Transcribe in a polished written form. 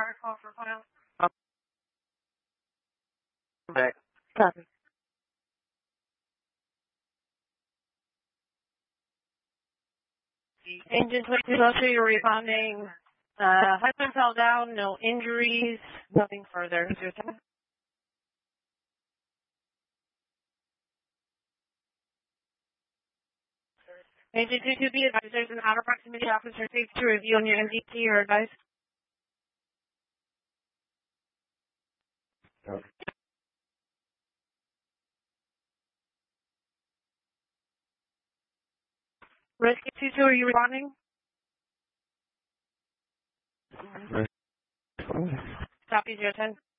fire call for file. Back. Copy. Engine 22 Ultra, you're responding. Husband fell down, no injuries, nothing further. Is your time? Engine 22B, advised there's an outer proximity officer safe to review on your MDT or advice. Okay. Rescue 22, are you responding? Copy 010.